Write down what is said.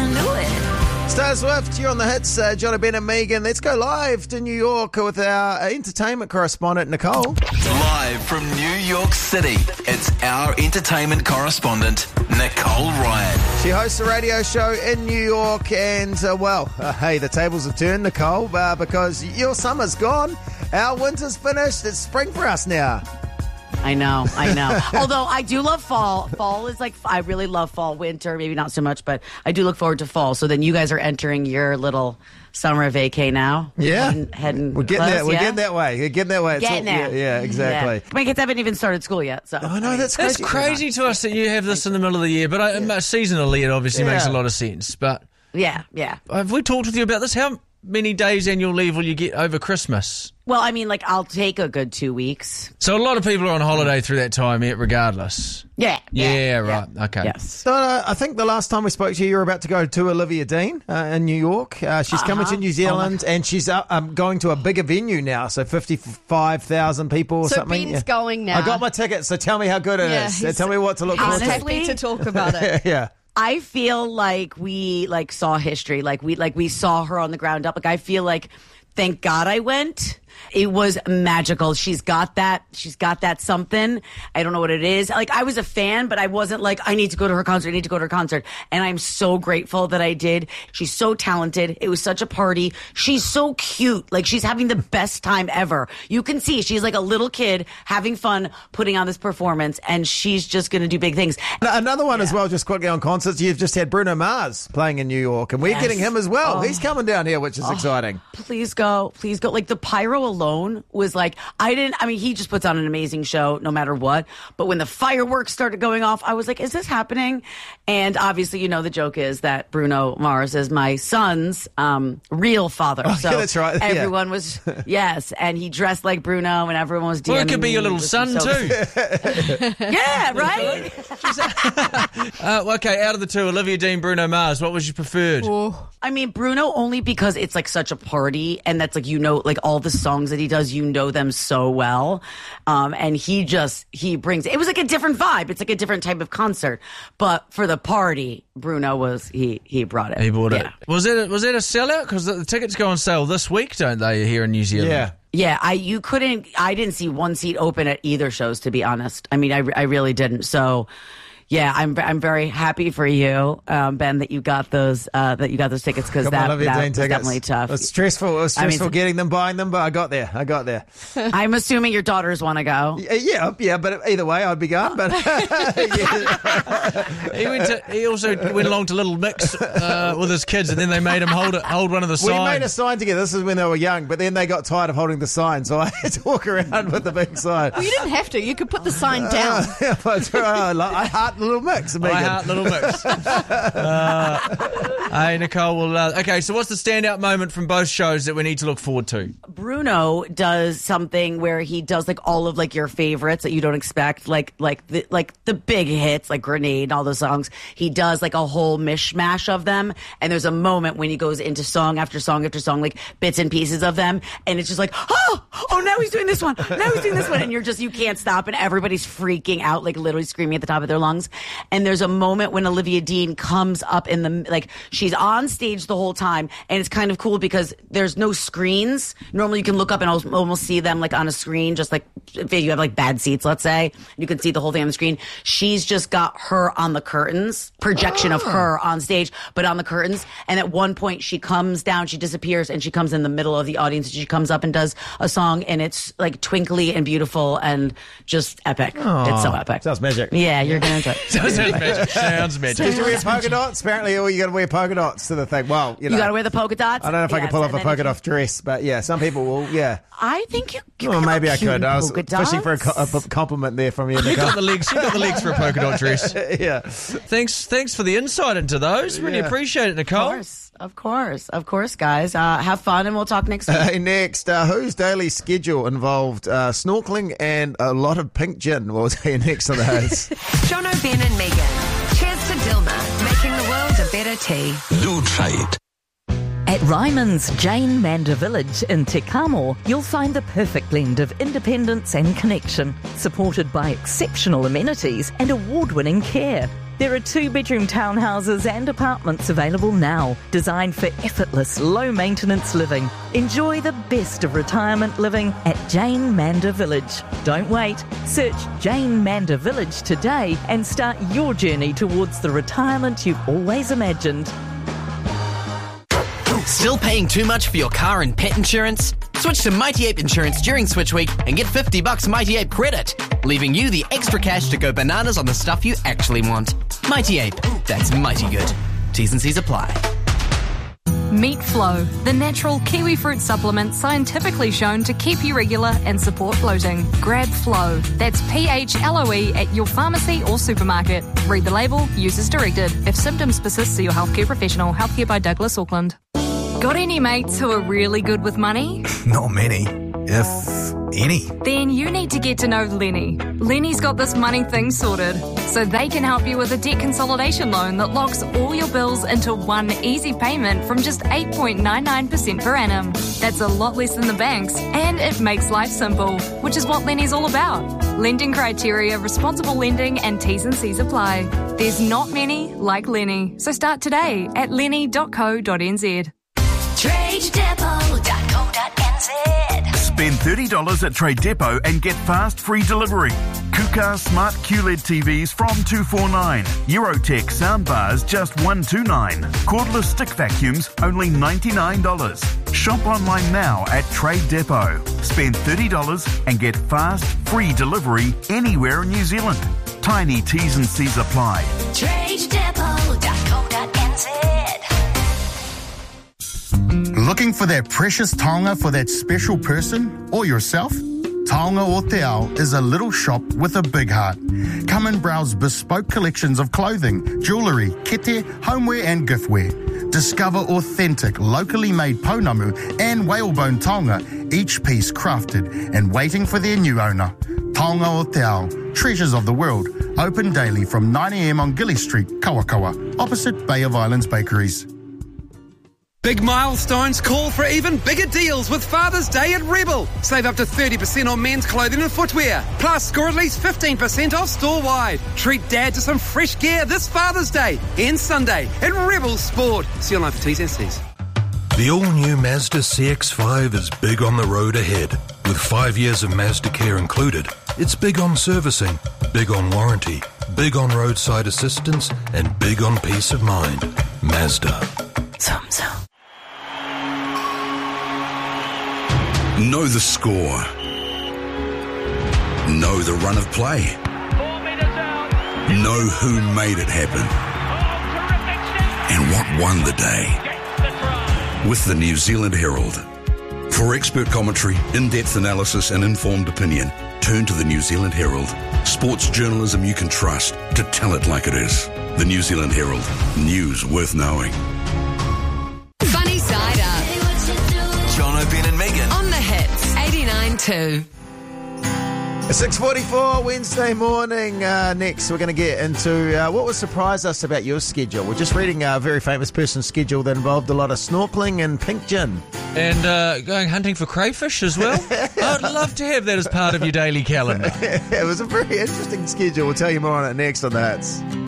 and do it. Taylor Swift, you're on the hits. Johnny Ben and Megan. Let's go live to New York with our entertainment correspondent, Nicole. Live from New York City, it's our entertainment correspondent, Nicole Ryan. She hosts a radio show in New York and, hey, the tables have turned, Nicole, because your summer's gone. Our winter's finished. It's spring for us now. I know. Although I do love fall. Fall is like, I really love fall. Winter, maybe not so much, but I do look forward to fall. So then you guys are entering your little summer vacay now. Yeah. Heading We're getting there. We're getting that way. We're getting that way. Getting there. Yeah, exactly. Yeah. My kids haven't even started school yet. So. Oh, no, that's That's crazy to us that you have this in the middle of the year, but seasonally it obviously makes a lot of sense. But Yeah. have we talked with you about this? How many days annual leave will you get over Christmas? Well, I mean, like, I'll take a good 2 weeks. So a lot of people are on holiday through that time, regardless. Yeah. Right. Okay. Yes. So I think the last time we spoke to you, you were about to go to Olivia Dean in New York. She's coming to New Zealand, and she's going to a bigger venue now, so 55,000 people or something. So Ben's going now. I got my ticket, so tell me how good it is. Tell me what to look forward to. Happy to talk about it. Yeah. I feel like we saw history, like we saw her on the ground up. Like I feel like, thank God I went. It was magical. She's got that something. I don't know what it is. Like, I was a fan, but I wasn't like, I need to go to her concert. And I'm so grateful that I did. She's so talented. It was such a party. She's so cute. Like, she's having the best time ever. You can see she's like a little kid having fun putting on this performance, and she's just going to do big things. Another one as well, just quickly on concerts. You've just had Bruno Mars playing in New York, and we're getting him as well. He's coming down here, which is exciting. Please go. Like, the pyro alone was like, he just puts on an amazing show no matter what. But when the fireworks started going off, I was like, is this happening? And obviously, the joke is that Bruno Mars is my son's real father. So yeah, that's right. Everyone was, yes. And he dressed like Bruno, and everyone was DMing Well, it could be your little me. son too. Yeah, right? Okay, out of the two, Olivia Dean, Bruno Mars, what was your preferred? I mean, Bruno only because it's like such a party, and that's like, like all the songs that he does, them so well. And he brings, it was like a different vibe. It's like a different type of concert. But for the party, Bruno he brought it. He brought it. Yeah. Was it a sellout? Because the tickets go on sale this week, don't they, here in New Zealand? Yeah. Yeah, I didn't see one seat open at either shows, to be honest. I mean, I really didn't. So, yeah, I'm very happy for you, Ben, that you got those tickets, because that was definitely tough. It was stressful. Getting them, buying them, but I got there. I'm assuming your daughters want to go. Yeah, but either way, I'd be going. But He also went along to Little Mix with his kids, and then they made him hold one of the signs. We made a sign together. This is when they were young, but then they got tired of holding the sign, so I had to walk around with the big sign. Well, you didn't have to. You could put the sign down. I heart Little Mix. I heart Little Mix. Hey, Nicole. Well, okay. So, what's the standout moment from both shows that we need to look forward to? Bruno does something where he does like all of like your favorites that you don't expect, like the big hits, like Grenade and all those songs. He does like a whole mishmash of them, and there's a moment when he goes into song after song after song, like bits and pieces of them, and it's just like, oh, now he's doing this one, and you can't stop, and everybody's freaking out, like literally screaming at the top of their lungs. And there's a moment when Olivia Dean comes up she's on stage the whole time, and it's kind of cool because there's no screens. Normally you can look up and almost see them like on a screen, just like if you have like bad seats, let's say, you can see the whole thing on the screen. She's just got her on the curtains, projection of her on stage, but on the curtains. And at one point she comes down, she disappears, and she comes in the middle of the audience, and she comes up and does a song, and it's like twinkly and beautiful and just epic. It's so epic. Sounds magic. Yeah, you're going to enjoy it. Sounds magic. Did you wear polka dots? Apparently, you got to wear polka dots to the thing. Well, you got to wear the polka dots? I don't know if I can pull off a polka dot dress, but yeah, some people will, yeah. I think you well, maybe I could. I was dots. fishing for a compliment there from you, Nicole. You got the legs for a polka dot dress. Yeah. Thanks for the insight into those. Really appreciate it, Nicole. Of course, guys. Have fun, and we'll talk next week. Next, whose daily schedule involved snorkeling and a lot of pink gin? We'll tell you next on the Hits. Jono, Ben and Megan. Cheers to Dilma, making the world a better tea. Lutrate. At Ryman's Jane Manda Village in Te Kamo, you'll find the perfect blend of independence and connection, supported by exceptional amenities and award-winning care. There are 2-bedroom townhouses and apartments available now, designed for effortless, low-maintenance living. Enjoy the best of retirement living at Jane Mander Village. Don't wait. Search Jane Mander Village today and start your journey towards the retirement you've always imagined. Still paying too much for your car and pet insurance? Switch to Mighty Ape Insurance during Switch Week and get $50 Mighty Ape credit, leaving you the extra cash to go bananas on the stuff you actually want. Mighty Ape, that's mighty good. T's and C's apply. Meet Flow, the natural kiwi fruit supplement scientifically shown to keep you regular and support bloating. Grab Flow, that's PHLOE at your pharmacy or supermarket. Read the label, use as directed. If symptoms persist, see your healthcare professional. Healthcare by Douglas Auckland. Got any mates who are really good with money? Not many, if any. Then you need to get to know Lenny. Lenny's got this money thing sorted, so they can help you with a debt consolidation loan that locks all your bills into one easy payment from just 8.99% per annum. That's a lot less than the banks, and it makes life simple, which is what Lenny's all about. Lending criteria, responsible lending, and T's and C's apply. There's not many like Lenny, so start today at lenny.co.nz. TradeDepot.co.nz. Spend $30 at Trade Depot and get fast free delivery. Kuka Smart QLED TVs from $249. Eurotech soundbars just $129. Cordless stick vacuums only $99. Shop online now at Trade Depot. Spend $30 and get fast free delivery anywhere in New Zealand. Tiny T's and C's apply. TradeDepot.co.nz. Looking for that precious taonga for that special person or yourself? Taonga o Te Ao is a little shop with a big heart. Come and browse bespoke collections of clothing, jewellery, kete, homeware and giftware. Discover authentic, locally made pounamu and whalebone taonga, each piece crafted and waiting for their new owner. Taonga o Te Ao, treasures of the world, open daily from 9 a.m. on Gilly Street, Kawakawa, opposite Bay of Islands Bakeries. Big milestones call for even bigger deals with Father's Day at Rebel. Save up to 30% on men's clothing and footwear. Plus, score at least 15% off store-wide. Treat Dad to some fresh gear this Father's Day and Sunday at Rebel Sport. See you online for T's and C's. The all-new Mazda CX-5 is big on the road ahead. With 5 years of Mazda Care included, it's big on servicing, big on warranty, big on roadside assistance, and big on peace of mind. Mazda. Zoom, zoom. Know the score. Know the run of play. 4 meters out. Know who made it happen. And what won the day. With the New Zealand Herald. For expert commentary, in-depth analysis and informed opinion, turn to the New Zealand Herald. Sports journalism you can trust to tell it like it is. The New Zealand Herald. News worth knowing. Funny Side Up. John O'Brien and Megan. On the hits, 89.2. 6:44 Wednesday morning. Next, we're going to get into what would surprise us about your schedule. We're just reading a very famous person's schedule that involved a lot of snorkeling and pink gin. And going hunting for crayfish as well. I'd love to have that as part of your daily calendar. It was a very interesting schedule. We'll tell you more on it next on the Hits.